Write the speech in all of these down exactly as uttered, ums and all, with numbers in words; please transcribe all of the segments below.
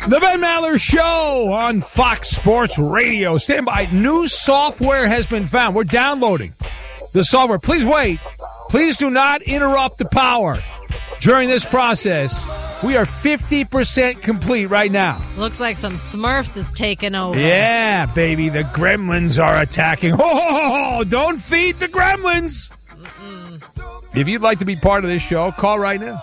The Ben Maller Show on Fox Sports Radio. Stand by. New software has been found. We're downloading the software. Please wait. Please do not interrupt the power during this process. We are fifty percent complete right now. Looks like some Smurfs is taking over. Yeah, baby. The gremlins are attacking. Oh, don't feed the gremlins. Mm-mm. If you'd like to be part of this show, call right now.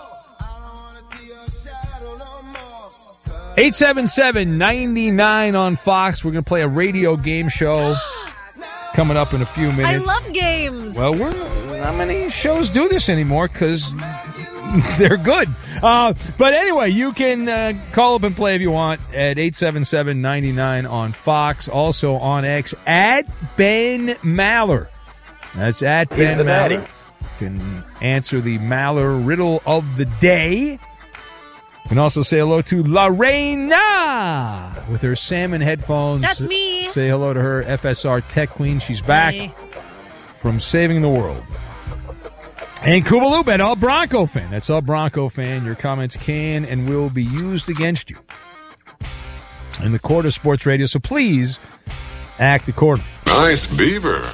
eight seven seven, nine nine on Fox. We're going to play a radio game show coming up in a few minutes. I love games. Well, we're not many shows do this anymore because they're good. Uh, but anyway, you can uh, call up and play if you want at eight seven seven, nine nine on Fox. Also on X, at Ben Maller. That's at He's Ben the Maller. daddy. You can answer the Maller riddle of the day. You can also say hello to Lorena with her salmon headphones. That's me. Say hello to her, F S R Tech Queen. She's back Hey. from saving the world. And Kubaloo, an all Bronco fan. That's all Bronco fan. Your comments can and will be used against you in the court of sports radio. So please act accordingly. Nice beaver.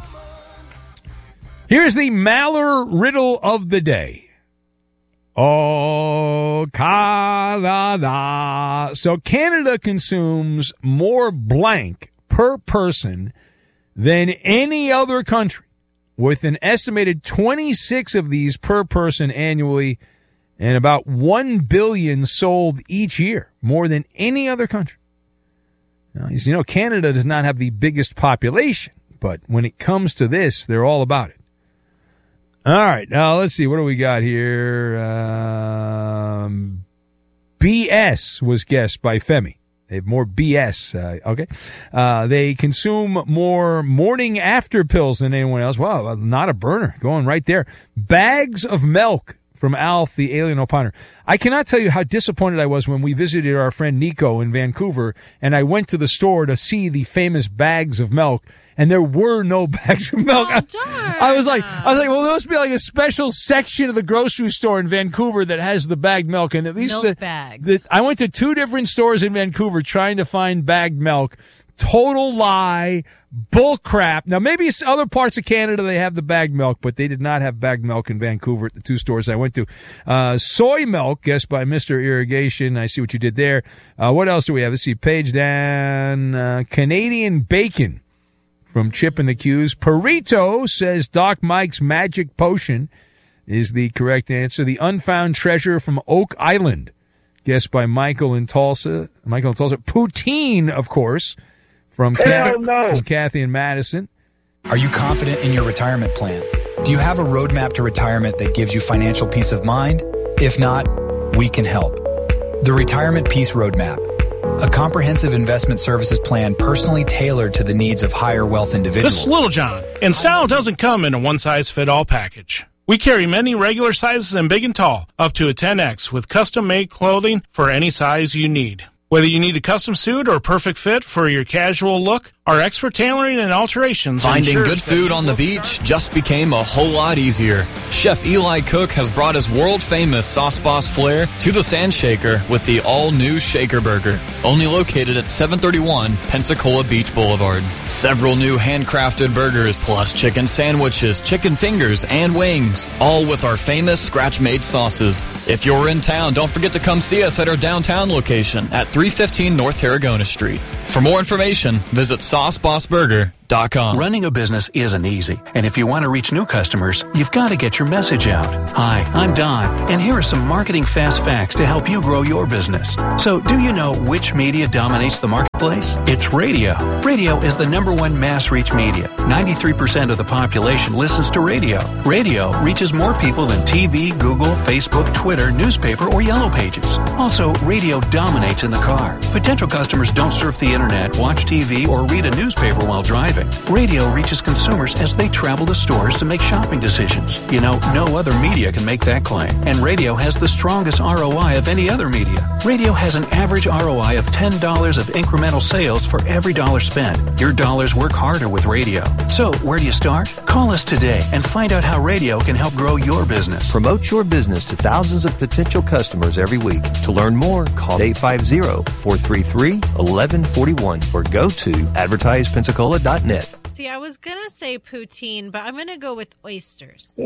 Here's the Maller riddle of the day. Oh, Canada. So Canada consumes more blank per person than any other country, with an estimated twenty-six of these per person annually and about one billion sold each year, more than any other country. Now, you know, Canada does not have the biggest population, but when it comes to this, they're all about it. All right, now let's see. What do we got here? Um, B S was guessed by Femi. They have more B S. Uh, okay. Uh, they consume more morning after pills than anyone else. Wow, not a burner. Going right there. Bags of milk from Alf, the alien opiner. I cannot tell you how disappointed I was when we visited our friend Nico in Vancouver, and I went to the store to see the famous bags of milk. And there were no bags of milk. Oh, darn. I was like, I was like, well, there must be like a special section of the grocery store in Vancouver that has the bagged milk. And at least milk the, bags. the, I went to two different stores in Vancouver trying to find bagged milk. Total lie, bull crap. Now, maybe it's other parts of Canada they have the bagged milk, but they did not have bagged milk in Vancouver at the two stores I went to. Uh, soy milk, guessed by Mister Irrigation. I see what you did there. Uh, what else do we have? Let's see, page down. Uh, Canadian bacon. From Chip and the Q's. Perito says Doc Mike's Magic Potion is the correct answer. The Unfound Treasure from Oak Island, guessed by Michael in Tulsa. Michael in Tulsa. Poutine, of course, from, Kath- no. from Kathy and Madison. Are you confident in your retirement plan? Do you have a roadmap to retirement that gives you financial peace of mind? If not, we can help. The Retirement Peace Roadmap. A comprehensive investment services plan personally tailored to the needs of higher wealth individuals. This is Little John, and style doesn't come in a one-size-fit-all package. We carry many regular sizes and big and tall, up to a ten X, with custom-made clothing for any size you need. Whether you need a custom suit or perfect fit for your casual look, our expert tailoring and alterations Finding ensures good food on the beach just became a whole lot easier. Chef Eli Cook has brought his world-famous Sauce Boss flair to the Sand Shaker with the all-new Shaker Burger, only located at seven thirty-one Pensacola Beach Boulevard. Several new handcrafted burgers plus chicken sandwiches, chicken fingers, and wings, all with our famous scratch-made sauces. If you're in town, don't forget to come see us at our downtown location at three fifteen North Tarragona Street. For more information, visit sauce boss burger dot com. Running a business isn't easy, and if you want to reach new customers, you've got to get your message out. Hi, I'm Don, and here are some marketing fast facts to help you grow your business. So, do you know which media dominates the marketplace? It's radio. Radio is the number one mass reach media. ninety-three percent of the population listens to radio. Radio reaches more people than T V, Google, Facebook, Twitter, newspaper, or Yellow Pages. Also, radio dominates in the car. Potential customers don't surf the internet, watch T V, or read a newspaper while driving. driving. Radio reaches consumers as they travel to stores to make shopping decisions. You know, no other media can make that claim. And radio has the strongest R O I of any other media. Radio has an average R O I of ten dollars of incremental sales for every dollar spent. Your dollars work harder with radio. So, where do you start? Call us today and find out how radio can help grow your business. Promote your business to thousands of potential customers every week. To learn more, call eight five zero, four three three, one one four one or go to advertise pensacola dot net. See, I was going to say poutine, but I'm going to go with oysters.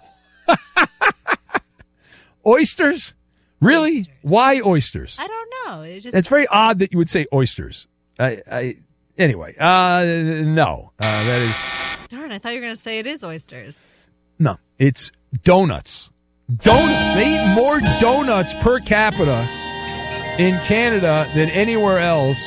Oysters? Really? Oysters. Why oysters? I don't know. It just It's very odd that you would say oysters. I, I anyway, uh, no, uh, that is Darn, I thought you were going to say it is oysters. no. It's donuts. Donuts. They eat more donuts per capita in Canada than anywhere else.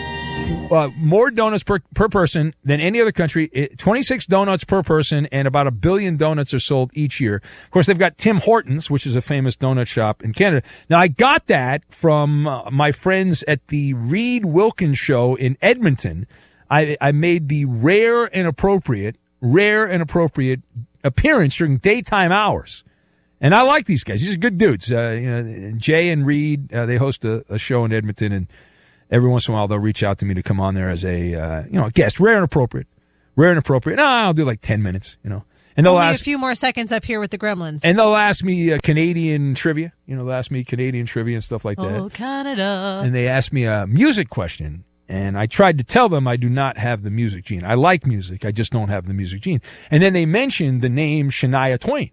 Uh, more donuts per, per person than any other country. It, twenty-six donuts per person, and about a billion donuts are sold each year. Of course, they've got Tim Hortons, which is a famous donut shop in Canada. Now, I got that from uh, my friends at the Reed Wilkins Show in Edmonton. I, I made the rare and appropriate, rare and appropriate appearance during daytime hours. And I like these guys. These are good dudes. Uh, you know, Jay and Reed, uh, they host a, a show in Edmonton, and every once in a while they'll reach out to me to come on there as a uh, you know a guest. Rare and appropriate. Rare and appropriate. No, I'll do like ten minutes, you know. And they'll Only ask a few more seconds up here with the Gremlins. and they'll ask me uh, Canadian trivia. You know, they'll ask me Canadian trivia and stuff like that. Oh, Canada. And they asked me a music question, and I tried to tell them I do not have the music gene. I like music, I just don't have the music gene. And then they mentioned the name Shania Twain,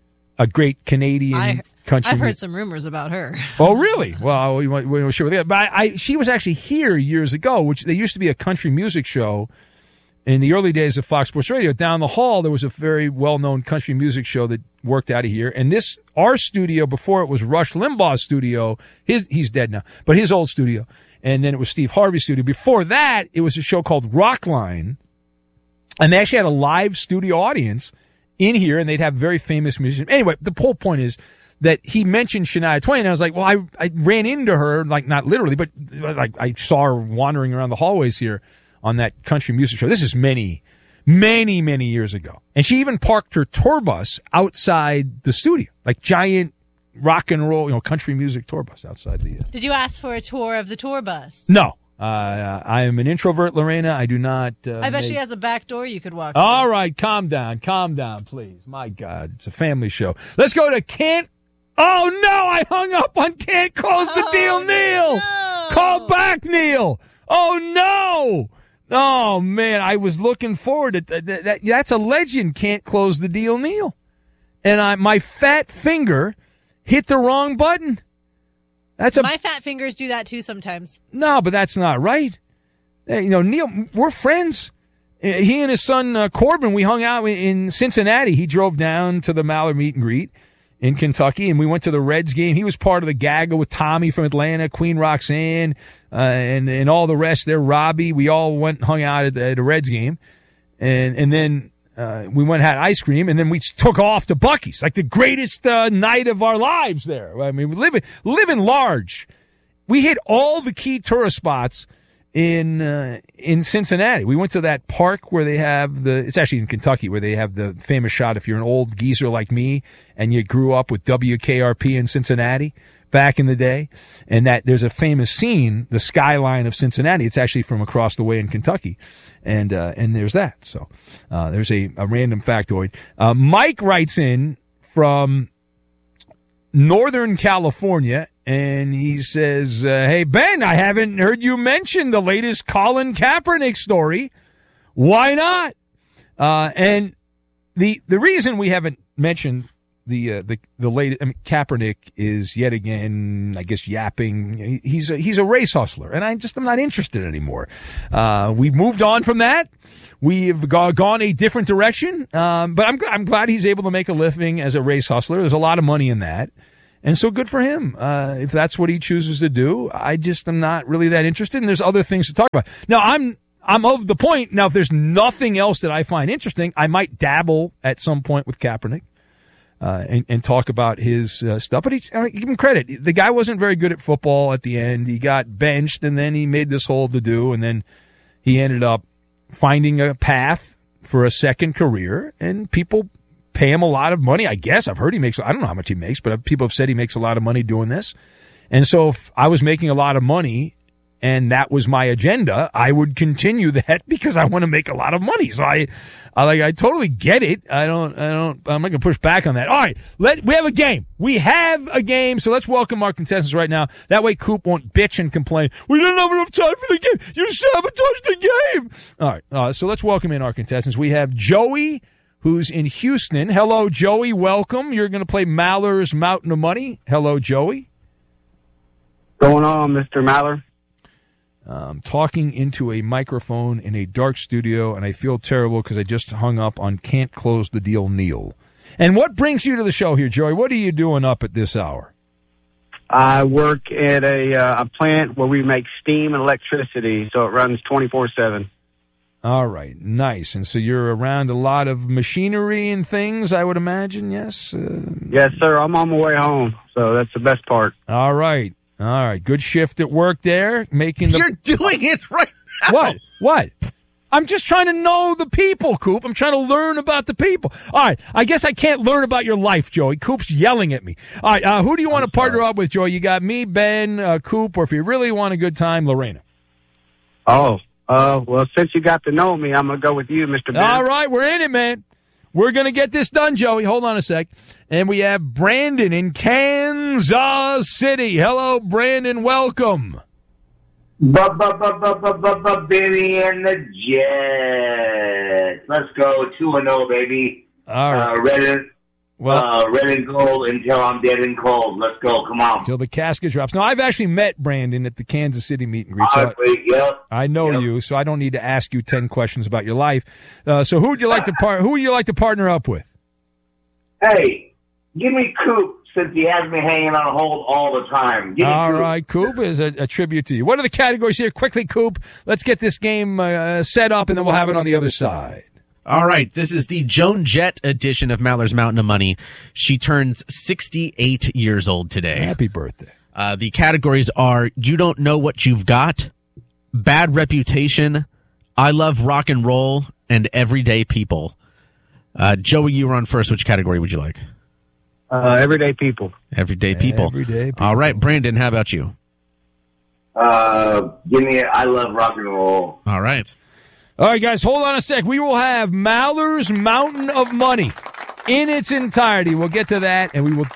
a great Canadian I, country. I've heard music. some rumors about her. Oh, really? Well, we want to share with you. But I, I, she was actually here years ago, which there used to be a country music show in the early days of Fox Sports Radio. Down the hall, there was a very well-known country music show that worked out of here. And this, our studio, before it was Rush Limbaugh's studio, his he's dead now, but his old studio. And then it was Steve Harvey's studio. Before that, it was a show called Rockline. And they actually had a live studio audience in here, and they'd have very famous musicians. Anyway, the whole point is that he mentioned Shania Twain, and I was like, well, I, I ran into her, like not literally, but like I saw her wandering around the hallways here on that country music show. This is many, many, many years ago. And she even parked her tour bus outside the studio, like giant rock and roll, you know, country music tour bus outside the... Uh... Did you ask for a tour of the tour bus? No. Uh, I am an introvert, Lorena. I do not... Uh, I bet make... she has a back door you could walk All through. right, calm down, calm down, please. My God, it's a family show. Let's go to Can't... Oh, no, I hung up on Can't Close the Oh, Deal, Neil. no. Call back, Neil. Oh, no. Oh, man, I was looking forward to that. that, that that's a legend, Can't Close the Deal, Neil. And I, my fat finger hit the wrong button. That's a My fat fingers do that too sometimes. No, but that's not right. Hey, you know, Neil, we're friends. Uh, He and his son uh, Corbin, we hung out in Cincinnati. He drove down to the Mallard meet and greet in Kentucky, and we went to the Reds game. He was part of the gaggle with Tommy from Atlanta, Queen Roxanne, uh, and and all the rest there. Robbie, we all went and hung out at the, at the Reds game, and and then uh, we went and had ice cream, and then we took off to Buc-ee's, like the greatest uh, night of our lives there. I mean, we live living large. We hit all the key tourist spots in uh, in Cincinnati. We went to that park where they have the, it's actually in Kentucky, where they have the famous shot if you're an old geezer like me and you grew up with W K R P in Cincinnati back in the day. And that there's a famous scene, the skyline of Cincinnati. It's actually from across the way in Kentucky. And uh, and there's that. So uh, there's a, a random factoid. Uh, Mike writes in from Northern California, and he says, uh, hey, Ben, I haven't heard you mention the latest Colin Kaepernick story. Why not? Uh, and the the reason we haven't mentioned the uh, the the latest, I mean, Kaepernick is yet again, I guess, yapping. He, he's a, he's a race hustler, and I just I'm not interested anymore. Uh, we've moved on from that. We've go, gone a different direction, um, but I'm I'm glad he's able to make a living as a race hustler. There's a lot of money in that. And so good for him. Uh, if that's what he chooses to do, I just am not really that interested. And there's other things to talk about. Now, I'm I'm of the point. Now, if there's nothing else that I find interesting, I might dabble at some point with Kaepernick uh, and, and talk about his uh, stuff. But he's, I mean, give him credit. The guy wasn't very good at football at the end. He got benched, and then he made this whole to-do, and then he ended up finding a path for a second career, and people pay him a lot of money. I guess I've heard he makes, I don't know how much he makes, but people have said he makes a lot of money doing this. And so if I was making a lot of money and that was my agenda, I would continue that because I want to make a lot of money. So I, I like, I totally get it. I don't, I don't, I'm not going to push back on that. All right. Let, we have a game. We have a game. So let's welcome our contestants right now. That way Coop won't bitch and complain. We didn't have enough time for the game. You sabotaged the game. All right. Uh, so let's welcome in our contestants. We have Joey, who's in Houston. Hello, Joey. Welcome. You're going to play Maller's Mountain of Money. Hello, Joey. Going on, Mister Maller? Um, talking into a microphone in a dark studio, and I feel terrible because I just hung up on Can't Close the Deal, Neil. And what brings you to the show here, Joey? What are you doing up at this hour? I work at a, uh, a plant where we make steam and electricity, so it runs twenty-four seven. All right, nice. And so you're around a lot of machinery and things, I would imagine, yes? Uh, yes, sir. I'm on my way home, so that's the best part. All right. All right, good shift at work there, making the... You're doing it right now. What? What? I'm just trying to know the people, Coop. I'm trying to learn about the people. All right, I guess I can't learn about your life, Joey. Coop's yelling at me. All right, uh, who do you want to partner up with, Joey? You got me, Ben, uh, Coop, or if you really want a good time, Lorena. Oh, uh, well, since you got to know me, I'm going to go with you, Mister Ben. All right, we're in it, man. We're going to get this done, Joey. Hold on a sec. And we have Brandon in Kansas City. Hello, Brandon. Welcome. Baby and the Jets. Let's go two and oh, baby. All right. Uh, red, and, well, uh, red and gold until I'm dead and cold. Let's go. Come on. Until the casket drops. Now, I've actually met Brandon at the Kansas City meet and greet. So I, yep. I know yep. you, so I don't need to ask you ten questions about your life. Uh, so who would you like to par- who would you like to partner up with? Hey, give me Coop since he has me hanging on hold all the time. Give me all Coop. right, Coop is a, a tribute to you. What are the categories here? Quickly, Coop. Let's get this game uh, set up, and then we'll have it on the other side. All right, this is the Joan Jett edition of Maller's Mountain of Money. She turns sixty-eight years old today. Happy birthday. Uh, the categories are You Don't Know What You've Got, Bad Reputation, I Love Rock and Roll, and Everyday People. Uh, Joey, you were on first. Which category would you like? Uh, everyday people. Everyday people. Everyday people. All right, Brandon, how about you? Uh, give me I Love Rock and Roll. All right. All right, guys, hold on a sec. We will have Maller's Mountain of Money in its entirety. We'll get to that, and we will do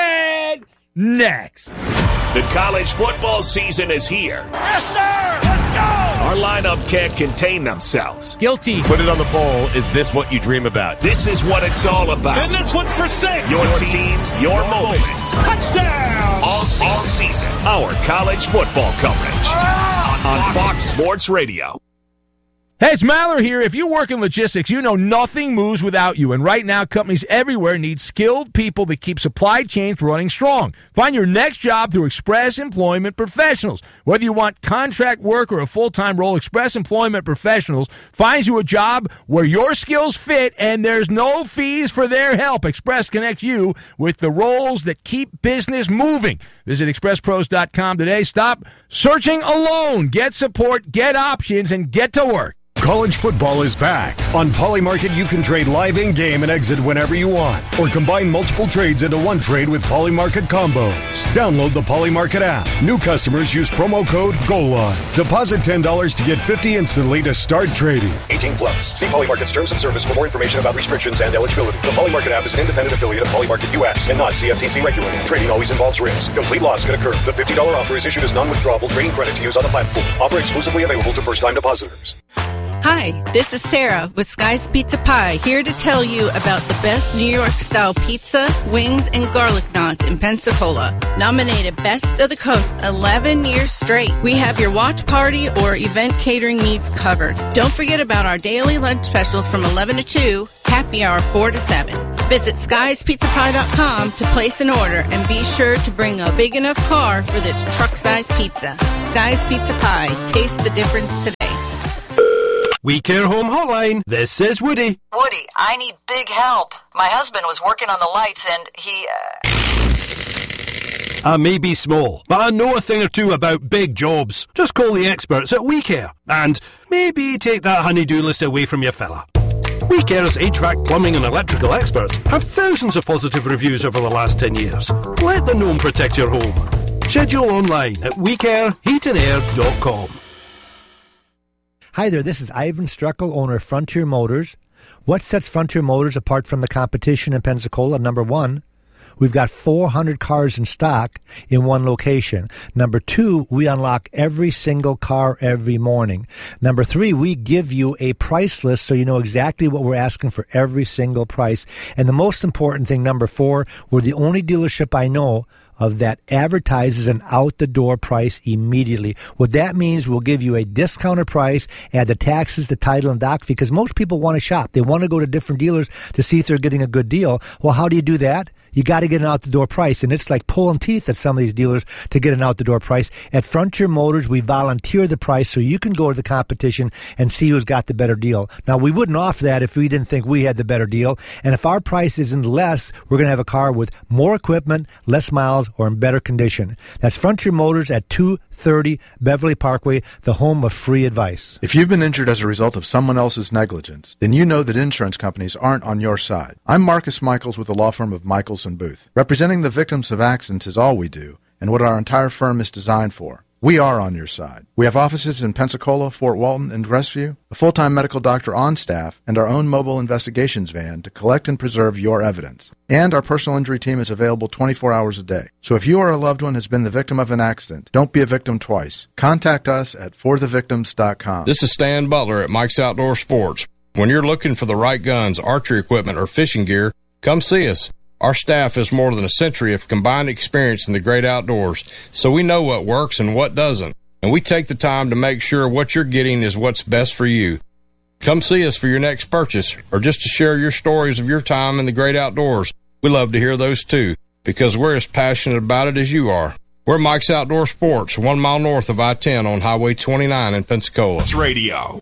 it next. The college football season is here. Yes, sir! Let's go! Our lineup can't contain themselves. Guilty. Put it on the bowl. Is this what you dream about? This is what it's all about. And this one's for six. Your teams, your, your moments. Touchdown! All season. All season. Our college football coverage oh, on Fox Sports Radio. Hey, it's Maller here. If you work in logistics, you know nothing moves without you. And right now, companies everywhere need skilled people that keep supply chains running strong. Find your next job through Express Employment Professionals. Whether you want contract work or a full-time role, Express Employment Professionals finds you a job where your skills fit and there's no fees for their help. Express connects you with the roles that keep business moving. Visit express pros dot com today. Stop searching alone. Get support, get options, and get to work. College football is back. On Polymarket, you can trade live in-game and exit whenever you want, or combine multiple trades into one trade with Polymarket combos. Download the Polymarket app. New customers use promo code GOALLINE. Deposit ten dollars to get fifty dollars instantly to start trading. eighteen plus. See Polymarket's terms of service for more information about restrictions and eligibility. The Polymarket app is an independent affiliate of Polymarket U S and not C F T C regulated. Trading always involves risk. Complete loss can occur. The fifty dollars offer is issued as non-withdrawable trading credit to use on the platform. Offer exclusively available to first-time depositors. Hi, this is Sarah with Sky's Pizza Pie, here to tell you about the best New York-style pizza, wings, and garlic knots in Pensacola. Nominated Best of the Coast eleven years straight. We have your watch party or event catering needs covered. Don't forget about our daily lunch specials from eleven to two, happy hour four to seven. Visit skies pizza pie dot com to place an order and be sure to bring a big enough car for this truck-sized pizza. Sky's Pizza Pie. Taste the difference today. We Care Home Hotline. This is Woody. Woody, I need big help. My husband was working on the lights and he, uh... I may be small, but I know a thing or two about big jobs. Just call the experts at We Care. And maybe take that honey-do list away from your fella. We Care's H V A C plumbing and electrical experts have thousands of positive reviews over the last ten years. Let the gnome protect your home. Schedule online at we care heat and air dot com. Hi there, this is Ivan Struckel, owner of Frontier Motors. What sets Frontier Motors apart from the competition in Pensacola? Number one, we've got four hundred cars in stock in one location. Number two, we unlock every single car every morning. Number three, we give you a price list so you know exactly what we're asking for every single price. And the most important thing, number four, we're the only dealership I know of that advertises an out-the-door price immediately. What that means, we'll give you a discounted price, add the taxes, the title, and doc, because most people want to shop. They want to go to different dealers to see if they're getting a good deal. Well, how do you do that? You got to get an out-the-door price, and it's like pulling teeth at some of these dealers to get an out-the-door price. At Frontier Motors, we volunteer the price so you can go to the competition and see who's got the better deal. Now, we wouldn't offer that if we didn't think we had the better deal, and if our price isn't less, we're going to have a car with more equipment, less miles, or in better condition. That's Frontier Motors at two thirty Beverly Parkway, the home of free advice. If you've been injured as a result of someone else's negligence, then you know that insurance companies aren't on your side. I'm Marcus Michaels with the law firm of Michaels and Booth. Representing the victims of accidents is all we do, and what our entire firm is designed for. We are on your side. We have offices in Pensacola, Fort Walton, and Crestview, a full-time medical doctor on staff, and our own mobile investigations van to collect and preserve your evidence. And our personal injury team is available twenty-four hours a day. So if you or a loved one has been the victim of an accident, don't be a victim twice. Contact us at for the victims dot com. This is Stan Butler at Mike's Outdoor Sports. When you're looking for the right guns, archery equipment, or fishing gear, come see us. Our staff has more than a century of combined experience in the great outdoors, so we know what works and what doesn't, and we take the time to make sure what you're getting is what's best for you. Come see us for your next purchase, or just to share your stories of your time in the great outdoors. We love to hear those too, because we're as passionate about it as you are. We're Mike's Outdoor Sports, one mile north of I ten on Highway twenty-nine in Pensacola. It's radio.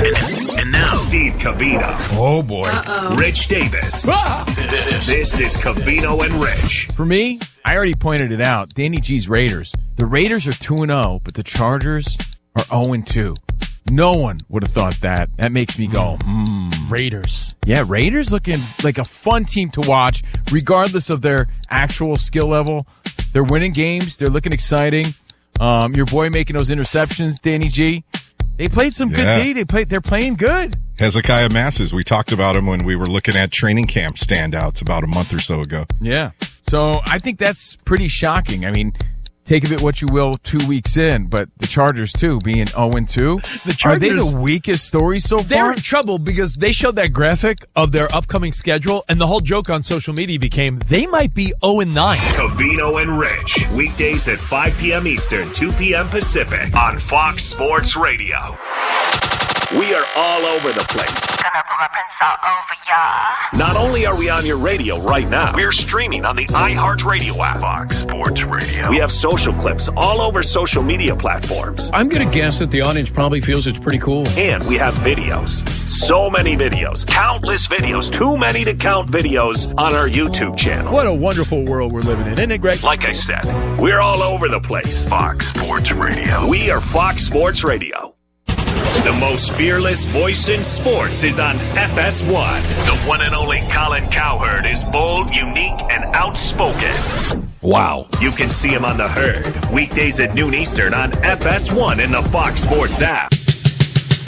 And now, Steve Covino. Oh, boy. Uh-oh. Rich Davis. Ah! This is Covino and Rich. For me, I already pointed it out. Danny G's Raiders. The Raiders are two and oh, but the Chargers are oh and two. No one would have thought that. That makes me go, hmm. Raiders. Yeah, Raiders looking like a fun team to watch, regardless of their actual skill level. They're winning games. They're looking exciting. Um, your boy making those interceptions, Danny G. They played some Yeah. good D. They played. They're playing good. Hezekiah Masses, we talked about him when we were looking at training camp standouts about a month or so ago. Yeah. So I think that's pretty shocking. I mean, take of it what you will two weeks in, but the Chargers, too, being oh and two. The Are they Chargers- the weakest story so far? They're in trouble because they showed that graphic of their upcoming schedule, and the whole joke on social media became they might be oh and nine. Covino and Rich. Weekdays at five p.m. Eastern, two p.m. Pacific on Fox Sports Radio. We are all over the place. Not only are we on your radio right now, we're streaming on the iHeartRadio app. Fox Sports Radio. We have social clips all over social media platforms. I'm going to guess that the audience probably feels it's pretty cool. And we have videos. So many videos. Countless videos. Too many to count videos on our YouTube channel. What a wonderful world we're living in, isn't it, Greg? Like I said, we're all over the place. Fox Sports Radio. We are Fox Sports Radio. The most fearless voice in sports is on F S one. The one and only Colin Cowherd is bold, unique, and outspoken. Wow. You can see him on The Herd, weekdays at noon Eastern on F S one in the Fox Sports app.